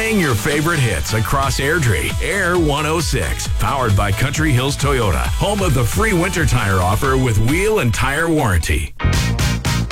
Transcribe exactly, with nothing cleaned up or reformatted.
Playing your favorite hits across Airdrie. Air one oh six. Powered by Country Hills Toyota. Home of the free winter tire offer with wheel and tire warranty.